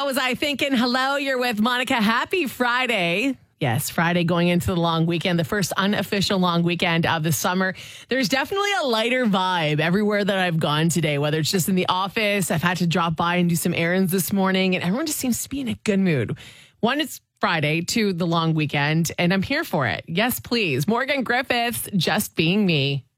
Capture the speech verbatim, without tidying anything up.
What was I thinking? Hello, you're with Monica. Happy Friday. Yes, Friday going into the long weekend, the first unofficial long weekend of the summer. There's definitely a lighter vibe everywhere that I've gone today, whether it's just in the office. I've had to drop by and do some errands this morning, and everyone just seems to be in a good mood. One, it's Friday, two, the long weekend, and I'm here for it. Yes, please. Morgan Griffiths, Just Being Me.